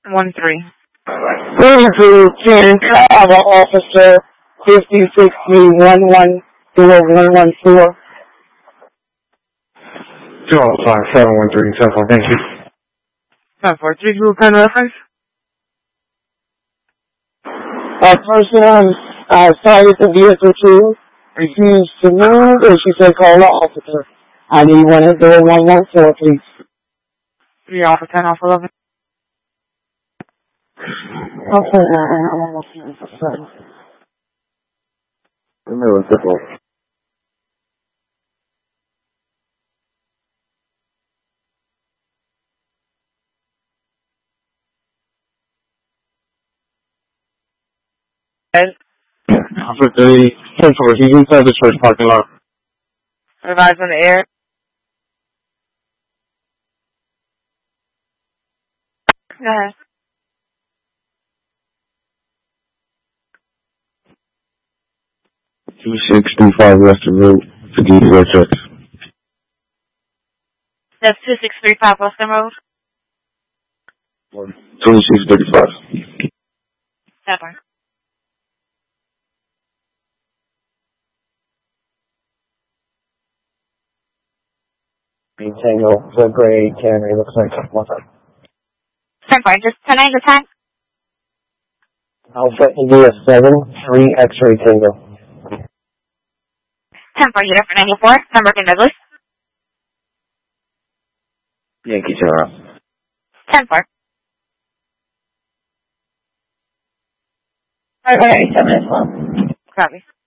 1-3. Going to travel officer 5063110114. 205-713, 10-4, thank you. 10-4, who kind of reference? A person cited the vehicle to refused to move, and she said call the officer. I need 10114, please. 3 Alpha 10 Alpha 11. Okay, I'm almost here for seven. Officer 30, 10-4, he's inside the church parking lot. Advise on the air. Go ahead. Two 635 Western Road, Forget Vortex. That's 2635 Western Road. 2635. 7. Tango, the gray Camry looks like 10-4, just 10-8 attack. Alpha India 7-3 X-ray Tango. 10-4, unit for 94, number in Douglas. Yankee Tower. 10-4. Okay, 7 as well. Copy.